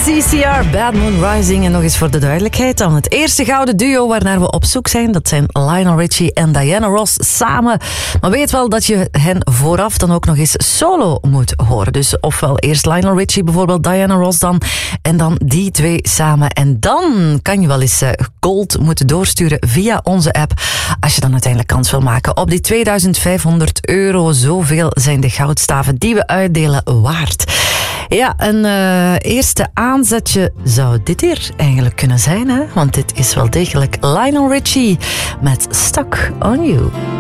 CCR, Bad Moon Rising. En nog eens voor de duidelijkheid dan. Het eerste gouden duo waarnaar we op zoek zijn, dat zijn Lionel Richie en Diana Ross samen. Maar weet wel dat je hen vooraf dan ook nog eens solo moet horen. Dus ofwel eerst Lionel Richie, bijvoorbeeld Diana Ross dan. En dan die twee samen. En dan kan je wel eens gold moeten doorsturen via onze app. Als je dan uiteindelijk kans wil maken op die €2500. Zoveel zijn de goudstaven die we uitdelen waard. Ja, een eerste aanzetje zou dit hier eigenlijk kunnen zijn, hè? Want dit is wel degelijk Lionel Richie met Stuck on You.